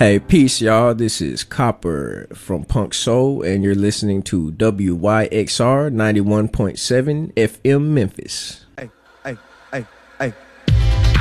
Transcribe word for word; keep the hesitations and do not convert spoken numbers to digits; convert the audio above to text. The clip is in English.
Hey, peace, y'all. This is Copper from Punk Soul, and you're listening to W Y X R ninety-one point seven F M Memphis. Hey, hey, hey, hey.